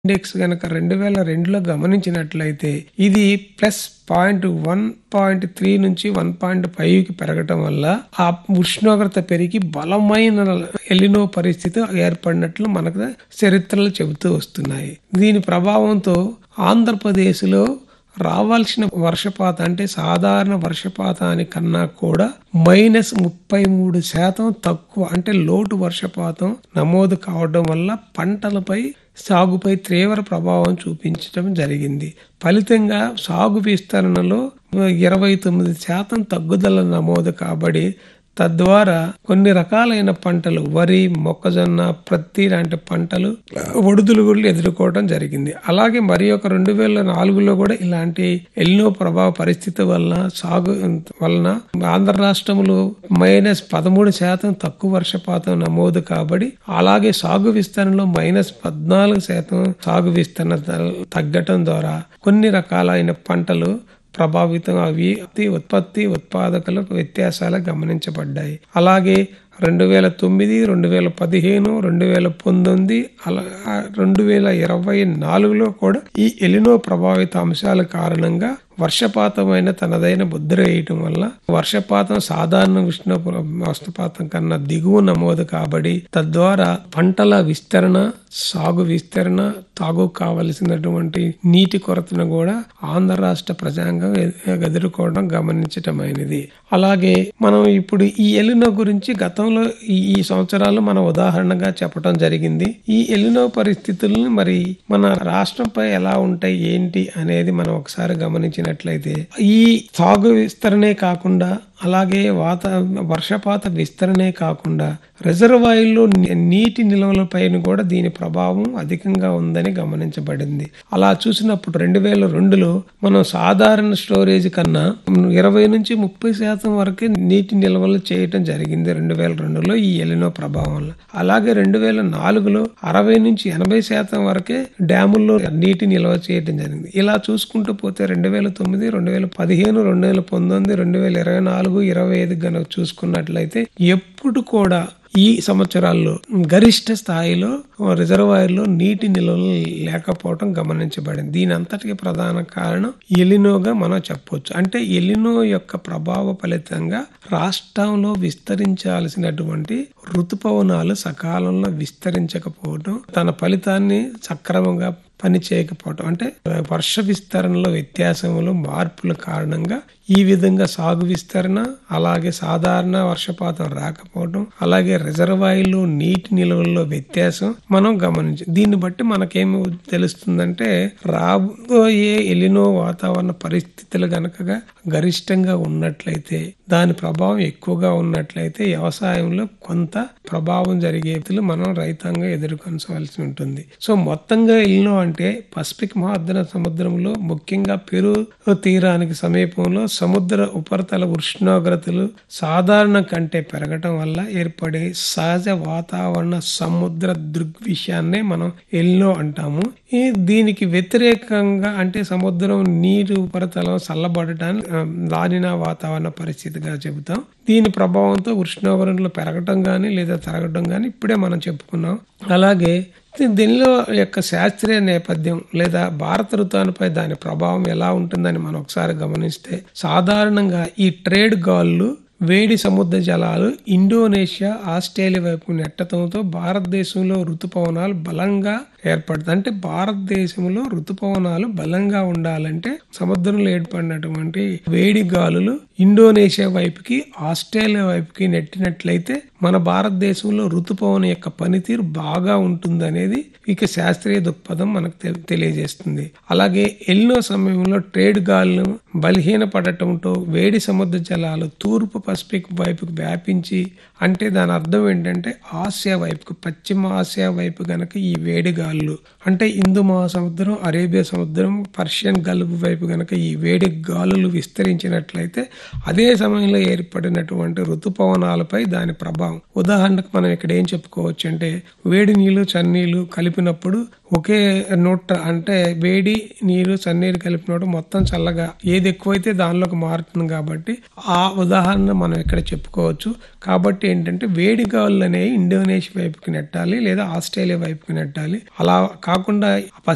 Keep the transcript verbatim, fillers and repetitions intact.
Index గనక రెండు వేల రెండులో గమనించినట్లయితే ఇది plus point one point three నుంచి వన్ పాయింట్ ఫైవ్ కి పెరగటం వల్ల ఆ ఉష్ణోగ్రత పెరిగి బలమైన ఎలినో పరిస్థితి ఏర్పడినట్లు మనకు చరిత్రలు చెబుతూ వస్తున్నాయి. దీని ప్రభావంతో ఆంధ్రప్రదేశ్ లో రావాల్సిన వర్షపాతం అంటే సాధారణ వర్షపాతానికన్నా కూడా మైనస్ ముప్పై మూడు శాతం తక్కువ అంటే లోటు వర్షపాతం నమోదు కావడం వల్ల పంటలపై సాగుపై తీవ్ర ప్రభావం చూపించడం జరిగింది. ఫలితంగా సాగు విస్తరణలో ఇరవై తొమ్మిది శాతం తగ్గుదల నమోదు కాబడి తద్వారా కొన్ని రకాలైన పంటలు వరి, మొక్కజొన్న, ప్రత్తి లాంటి పంటలు ఒడిదుడుకులు ఎదుర్కోవడం జరిగింది. అలాగే మరి ఒక రెండు వేల నాలుగులో కూడా ఇలాంటి ఎల్నో ప్రభావ పరిస్థితి వలన సాగు వలన ఆంధ్ర రాష్ట్రంలో మైనస్ పదమూడు శాతం తక్కువ వర్షపాతం నమోదు కాబడి అలాగే సాగు విస్తరణలో మైనస్ పద్నాలుగు శాతం సాగు విస్తరణ తగ్గటం ద్వారా కొన్ని రకాలైన పంటలు ప్రభావితం అవి ఉత్పత్తి ఉత్పాదకులకు వ్యత్యాసాలు గమనించబడ్డాయి. అలాగే రెండు వేల తొమ్మిది రెండు వేల పదిహేను రెండు వేల పంతొమ్మిది అలా రెండు వేల ఇరవై నాలుగులో కూడా ఈ ఎలినో ప్రభావిత అంశాల కారణంగా వర్షపాతమైన తనదైన ముద్ర వేయటం వల్ల వర్షపాతం సాధారణ ఉష్ణ వర్షపాతం కన్నా దిగువ నమోదు కాబడి తద్వారా పంటల విస్తరణ, సాగు విస్తరణ, తాగు కావలసినటువంటి నీటి కొరతను కూడా ఆంధ్ర రాష్ట్ర ప్రజాంగం ఎదుర్కోవడం గమనించటమైనది. అలాగే మనం ఇప్పుడు ఈ ఎలినో గురించి గతంలో ఈ సంవత్సరాలు మన ఉదాహరణగా చెప్పడం జరిగింది. ఈ ఎలినో పరిస్థితులను మరి మన రాష్ట్రంపై ఎలా ఉంటాయి ఏంటి అనేది మనం ఒకసారి గమనించినట్లయితే ఈ సాగు విస్తరణే కాకుండా అలాగే వాత వర్షపాత విస్తరణే కాకుండా రిజర్వాయర్లో నీటి నిల్వలపైన కూడా దీని ప్రభావం అధికంగా ఉందని గమనించబడింది. అలా చూసినప్పుడు రెండు వేల రెండులో మనం సాధారణ స్టోరేజ్ కన్నా ఇరవై నుంచి ముప్పై శాతం వరకే నీటి నిల్వలు చేయటం జరిగింది రెండు వేల రెండులో ఈ ఎలినో ప్రభావం వల్ల. అలాగే రెండు వేల నాలుగులో అరవై నుంచి ఎనభై శాతం వరకే డ్యాముల్లో నీటి నిల్వ చేయటం జరిగింది. ఇలా చూసుకుంటూ పోతే రెండు వేల తొమ్మిది రెండు వేల పదిహేను రెండు వేల పంతొమ్మిది రెండు వేల ఇరవై నాలుగు ఇరవై ఐదు గనక చూసుకున్నట్లయితే ఎప్పుడు కూడా ఈ సంవత్సరాల్లో గరిష్ట స్థాయిలో రిజర్వాయర్లో నీటి నిల్వలు లేకపోవడం గమనించబడింది. దీని అంతటికి ప్రధాన కారణం ఎలినోగా మనం చెప్పొచ్చు. అంటే ఎలినో యొక్క ప్రభావ ఫలితంగా రాష్ట్రంలో విస్తరించాల్సినటువంటి ఋతుపవనాలు సకాలంలో విస్తరించకపోవడం, తన ఫలితాన్ని సక్రమంగా పని చేయకపోవటం అంటే వర్ష విస్తరణలో వ్యత్యాసములు మార్పుల కారణంగా ఈ విధంగా సాగు విస్తరణ అలాగే సాధారణ వర్షపాతం రాకపోవడం అలాగే రిజర్వాయర్లు నీటి నిల్వల్లో వ్యత్యాసం మనం గమనించాం. దీన్ని బట్టి మనకేమి తెలుస్తుందంటే రాబోయే ఎలినో వాతావరణ పరిస్థితులు గనక గరిష్టంగా ఉన్నట్లయితే దాని ప్రభావం ఎక్కువగా ఉన్నట్లయితే వ్యవసాయంలో కొంత ప్రభావం జరిగే మనం రైతాంగం ఎదుర్కొనవలసి ఉంటుంది. సో మొత్తంగా ఎలినో అంటే పసిఫిక్ మహాద్వీప సముద్రంలో ముఖ్యంగా పెరు తీరానికి సమీపంలో సముద్ర ఉపరితల ఉష్ణోగ్రతలు సాధారణ కంటే పెరగటం వల్ల ఏర్పడే సహజ వాతావరణ సముద్ర దృగ్విషయాన్నే మనం ఎలినో అంటాము. ఈ దీనికి వ్యతిరేకంగా అంటే సముద్రం నీటి ఉపరితలం చల్లబడటాన్ని లానినా వాతావరణ పరిస్థితిగా చెబుతాం. దీని ప్రభావంతో ఉష్ణోగ్రతలు పెరగటం గాని లేదా తరగటం గాని ఇప్పుడే మనం చెప్పుకున్నాం. అలాగే దీనిలో యొక్క శాస్త్రీయ నేపథ్యం లేదా భారత ఋతువుపై దాని ప్రభావం ఎలా ఉంటుందని మనం ఒకసారి గమనిస్తే సాధారణంగా ఈ ట్రేడ్ గాలులు వేడి సముద్ర జలాలు ఇండోనేషియా, ఆస్ట్రేలియా వైపు నెట్టడంతో భారతదేశంలో ఋతుపవనాలు బలంగా ఏర్పడుతుంది. అంటే భారతదేశంలో ఋతుపవనాలు బలంగా ఉండాలంటే సముద్రంలో ఏర్పడినటువంటి వేడి గాలులు ఇండోనేషియా వైపుకి, ఆస్ట్రేలియా వైపుకి నెట్టినట్లయితే మన భారతదేశంలో ఋతుపవనం యొక్క పనితీరు బాగా ఉంటుంది అనేది ఇక శాస్త్రీయ దృక్పథం మనకు తెలియజేస్తుంది. అలాగే ఎల్నో సమయంలో ట్రేడ్ గాలులు బలహీన పడటంతో వేడి సముద్ర జలాలు తూర్పు పసిఫిక్ వైపుకు వ్యాపించి అంటే దాని అర్థం ఏంటంటే ఆసియా వైపుకు, పశ్చిమ ఆసియా వైపు గనక ఈ వేడి గాలులు అంటే హిందూ మహాసముద్రం, అరేబియా సముద్రం, పర్షియన్ గల్ఫ్ వైపు గనక ఈ వేడి గాలులు విస్తరించినట్లయితే అదే సమయంలో ఏర్పడినటువంటి ఋతుపవనాలపై దాని ప్రభావం. ఉదాహరణకు మనం ఇక్కడ ఏం చెప్పుకోవచ్చు అంటే వేడి నీళ్లు చన్నీళ్లు కలిపినప్పుడు ఒకే నోట్ అంటే వేడి నీరు చన్నీరు కలిపినప్పుడు మొత్తం చల్లగా ఏది ఎక్కువైతే దానిలోకి మారుతుంది కాబట్టి ఆ ఉదాహరణ మనం ఇక్కడ చెప్పుకోవచ్చు. కాబట్టి ఏంటంటే వేడి గాలులు అనేవి ఇండోనేషియా వైపుకి నెట్టాలి లేదా ఆస్ట్రేలియా వైపుకి నెట్టాలి. అలా కాకుండా